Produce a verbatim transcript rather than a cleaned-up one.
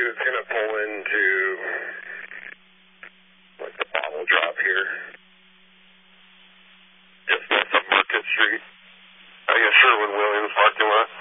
is going to pull into like the bottle drop here. Just west of Market Street. I guess Sherwin-Williams parking lot.